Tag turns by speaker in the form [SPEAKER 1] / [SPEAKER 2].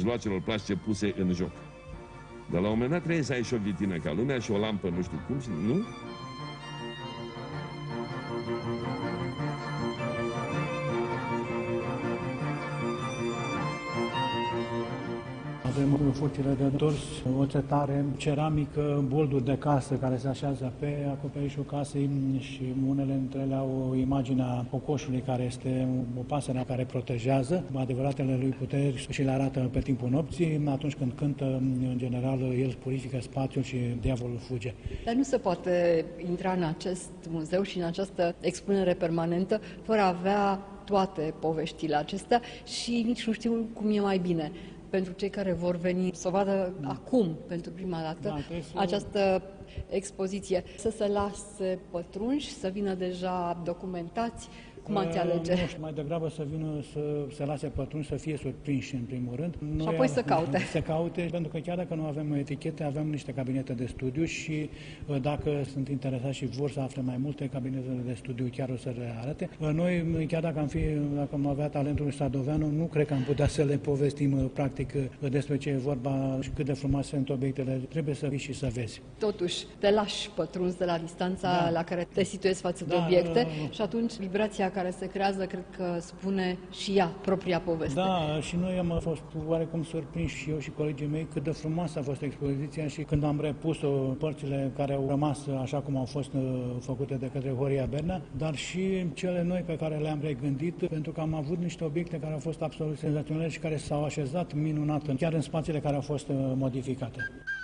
[SPEAKER 1] mijloacelor plastice puse în joc. Dar la un moment dat trebuie să ai și o vitrină ca lumea și o lampă nu știu cum, nu?
[SPEAKER 2] Avem furcile de dors, oțetare, ceramică, bolduri de casă care se așează pe acoperișul casei și unele dintre ele au o imagine a cocoșului care este o pasăre care protejează adevăratele lui puteri și le arată pe timpul nopții. Atunci când cântă, în general, el purifică spațiul și diavolul fuge.
[SPEAKER 3] Dar nu se poate intra în acest muzeu și în această expunere permanentă fără a avea toate poveștile acestea și nici nu știu cum e mai bine. Pentru cei care vor veni să o vadă acum, pentru prima dată, această expoziție, să se lase pătrunși, să vină deja documentați. Cum ați alege?
[SPEAKER 2] Nu știu, mai degrabă să vină să se lase pătrunși, să fie surprinși în primul rând.
[SPEAKER 3] Și apoi să caute.
[SPEAKER 2] Să caute, pentru că chiar dacă nu avem etichete, avem niște cabinete de studiu și dacă sunt interesați și vor să afle mai multe, cabinetele de studiu chiar o să le arate. Noi, chiar dacă am avea talentul lui Sadoveanu, nu cred că am putea să le povestim practic despre ce e vorba și cât de frumoase sunt obiectele. Trebuie să vii și să vezi.
[SPEAKER 3] Totuși, te lași pătruns de la distanța la care te situezi față de obiecte și atunci vibrația care se creează, cred că spune și ea propria poveste.
[SPEAKER 2] Da, și noi am fost oarecum surprinși și eu și colegii mei cât de frumoasă a fost expoziția și când am repus-o, părțile care au rămas așa cum au fost făcute de către Horia Bernea, dar și cele noi pe care le-am regândit, pentru că am avut niște obiecte care au fost absolut senzaționale și care s-au așezat minunat chiar în spațiile care au fost modificate.